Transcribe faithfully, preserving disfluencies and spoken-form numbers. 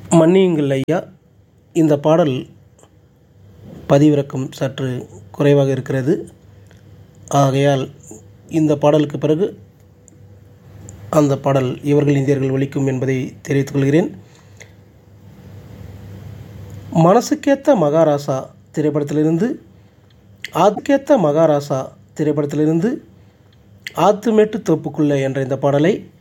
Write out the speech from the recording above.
மன்னியுங்கள் ஐயா, இந்த பாடல் பதிவிறக்கம் சற்று குறைவாக இருக்கிறது. ஆகையால் இந்த பாடலுக்கு பிறகு அந்த பாடல் இவர்கள் இந்தியர்கள் ஒலிக்கும் என்பதை தெரிவித்துக் கொள்கிறேன். மனசுக்கேத்த மகாராசா திரைப்படத்திலிருந்து ஆத்துக்கேத்த மகாராசா திரைப்படத்திலிருந்து ஆத்துமேட்டு தோப்புக்குள்ளே என்ற இந்த பாடலை